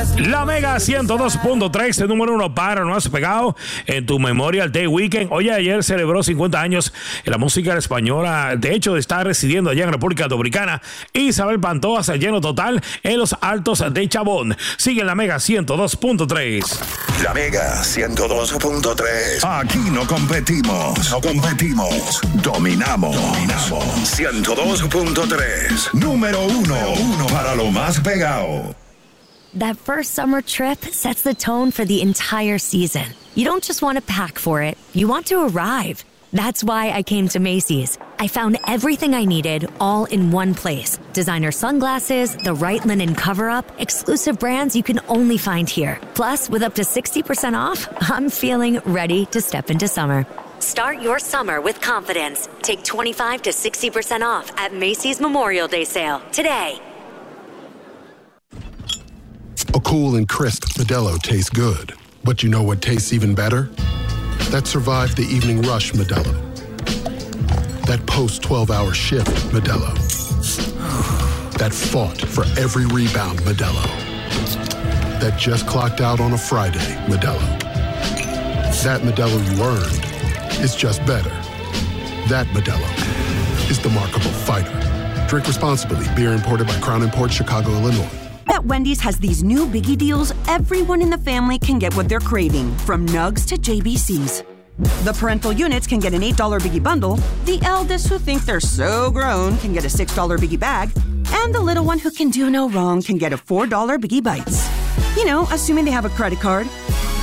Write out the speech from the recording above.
La Mega 102.3, el número uno para No Has Pegado en tu Memorial Day Weekend. Oye, ayer celebró 50 años en la música española. De hecho, está residiendo allá en República Dominicana. Isabel Pantoja se lleno total en los Altos de Chabón. Sigue en la Mega 102.3. La Mega 102.3. Aquí no competimos. Dominamos. 102.3. Número uno para lo más pegado. That first summer trip sets the tone for the entire season. You don't just want to pack for it, you want to arrive. That's why I came to Macy's. I found everything I needed all in one place. Designer sunglasses, the right linen cover-up, exclusive brands you can only find here. Plus, with up to 60% off, I'm feeling ready to step into summer. Start your summer with confidence. Take 25 to 60% off at Macy's Memorial Day sale today. A cool and crisp Modelo tastes good. But you know what tastes even better? That survived the evening rush Modelo. That post-12-hour shift Modelo. That fought for every rebound Modelo. That just clocked out on a Friday Modelo. That Modelo you earned is just better. That Modelo is the markable fighter. Drink responsibly. Beer imported by Crown Imports, Chicago, Illinois. At Wendy's has these new biggie deals. Everyone in the family can get what they're craving, from nugs to JBCs. The parental units can get an $8 biggie bundle. The eldest who think they're so grown can get a $6 biggie bag. And the little one who can do no wrong can get a $4 biggie bites. You know, assuming they have a credit card.